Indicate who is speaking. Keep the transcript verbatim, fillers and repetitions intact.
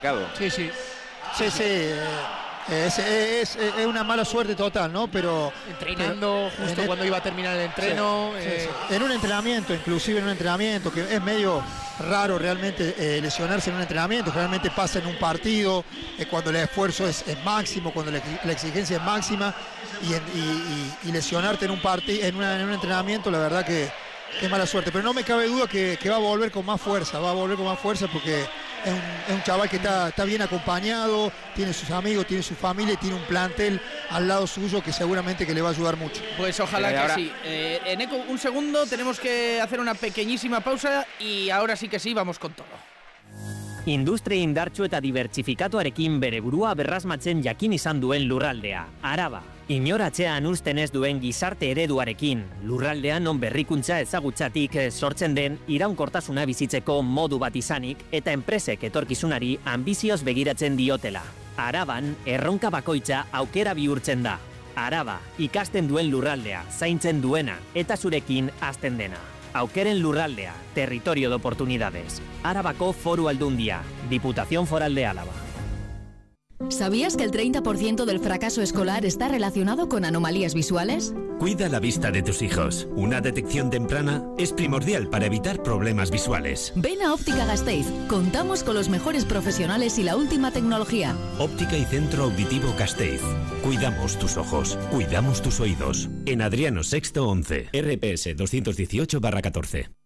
Speaker 1: Sí, sí.
Speaker 2: Sí, sí. Eh, es, es, es una mala suerte total, ¿no? Pero
Speaker 1: entrenando pero, justo en cuando el, iba a terminar el entreno.
Speaker 2: Sí,
Speaker 1: eh.
Speaker 2: sí, sí. En un entrenamiento, inclusive en un entrenamiento, que es medio raro realmente eh, lesionarse en un entrenamiento. Generalmente pasa en un partido, eh, cuando el esfuerzo es, es máximo, cuando la, la exigencia es máxima. Y, en, y, y, y lesionarte en un, partido, en, en un entrenamiento, la verdad que es mala suerte. Pero no me cabe duda que, que va a volver con más fuerza, va a volver con más fuerza porque es un, es un chaval que está, está bien acompañado, tiene sus amigos, tiene su familia y tiene un plantel al lado suyo que seguramente que le va a ayudar mucho.
Speaker 1: Pues ojalá que ahora... sí. Eh, Eneco, un segundo, tenemos que hacer una pequeñísima pausa y ahora sí que sí, vamos con todo.
Speaker 3: Industria indartsu eta dibertsifikatuarekin bere burua berrasmatzen jakin izan duen lurraldea, Araba. Inoratzean uzten ez duen gizarte ereduarekin, lurraldean non berrikuntza ezagutzatik sortzen den iraunkortasuna bizitzeko modu bat izanik eta enpresek etorkizunari ambizioz begiratzen diotela. Araban, erronka bakoitza aukera bihurtzen da. Araba, ikasten duen lurraldea, zaintzen duena eta zurekin hasten dena. Aukeren lurraldea, territorio de oportunidades. Arabako Foru Aldundia, Diputación Foral de Álava.
Speaker 4: ¿Sabías que el treinta por ciento del fracaso escolar está relacionado con anomalías visuales?
Speaker 5: Cuida la vista de tus hijos. Una detección temprana es primordial para evitar problemas visuales.
Speaker 4: Ven a Óptica Gasteiz. Contamos con los mejores profesionales y la última tecnología.
Speaker 5: Óptica y Centro Auditivo Gasteiz. Cuidamos tus ojos. Cuidamos tus oídos. En Adriano Sexto once. R P S doscientos dieciocho barra catorce.